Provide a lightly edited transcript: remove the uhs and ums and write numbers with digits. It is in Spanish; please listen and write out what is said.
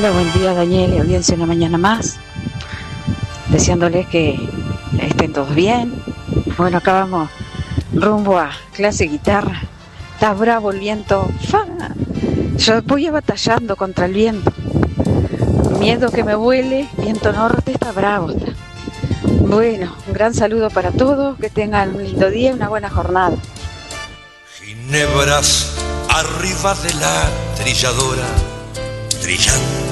Hola, buen día Daniel y audiencia, una mañana más. Deseándoles que estén todos bien. Bueno, acá vamos rumbo a clase de guitarra. Está bravo el viento. ¡Fa! Yo voy batallando contra el viento. Miedo que me vuele, viento norte, está bravo. Está. Bueno, un gran saludo para todos, que tengan un lindo día y una buena jornada. Ginebras arriba de la trilladora, trillando.